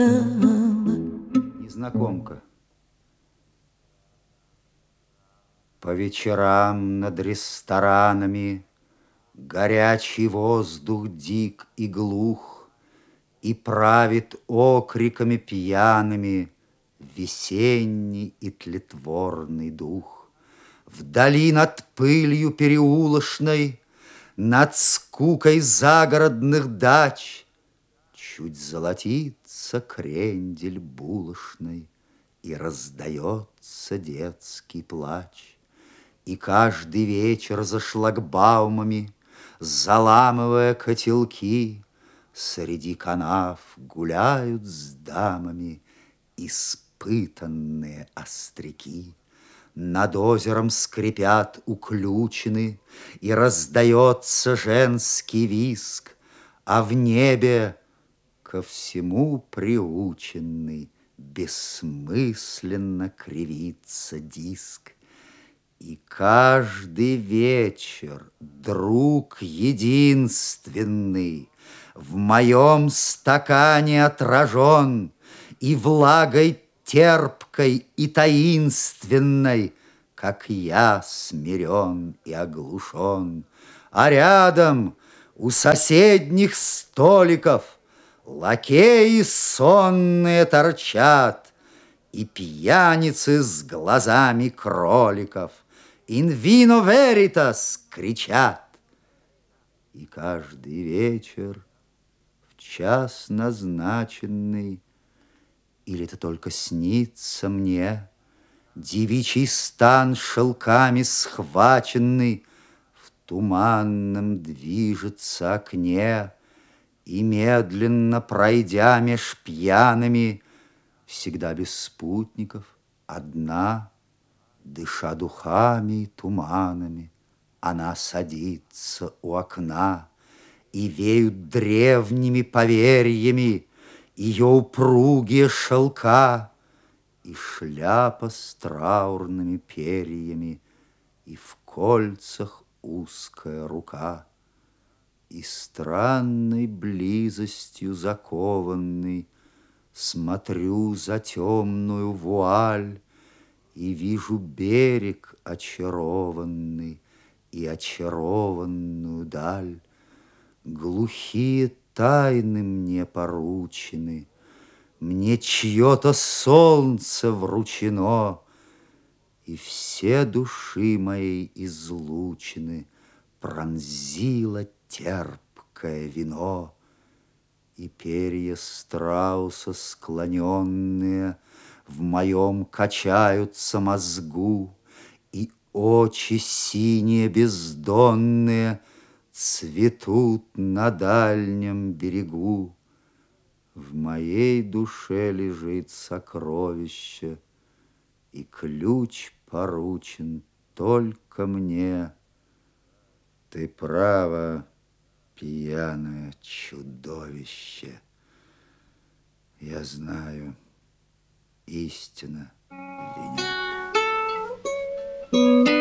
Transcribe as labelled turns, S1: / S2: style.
S1: Незнакомка. По вечерам над ресторанами горячий воздух дик и глух, и правит окриками пьяными весенний и тлетворный дух. Вдали над пылью переулочной, над скукой загородных дач чуть золотится крендель булочной, и раздается детский плач. И каждый вечер за шлагбаумами, заламывая котелки, среди канав гуляют с дамами испытанные остряки. Над озером скрипят уключены, и раздается женский визг, а в небе ко всему приученный бессмысленно кривится диск. И каждый вечер, друг единственный, в моем стакане отражен, и влагой терпкой и таинственной, как я смирен и оглушен. А рядом у соседних столиков лакеи сонные торчат, и пьяницы с глазами кроликов «In vino veritas» кричат. И каждый вечер в час назначенный, или это только снится мне, девичий стан шелками схваченный в туманном движется окне, и медленно пройдя меж пьяными, всегда без спутников, одна, дыша духами и туманами, она садится у окна, и веют древними поверьями ее упругие шелка, и шляпа с траурными перьями, и в кольцах узкая рука. И странной близостью закованный смотрю за темную вуаль и вижу берег очарованный и очарованную даль. Глухие тайны мне поручены, мне чье-то солнце вручено, и все души моей излучины пронзило терпкое вино. И перья страуса склоненные в моем качаются мозгу, и очи синие бездонные цветут на дальнем берегу. В моей душе лежит сокровище, и ключ поручен только мне. Ты права, пьяное чудовище. Я знаю, истина вине.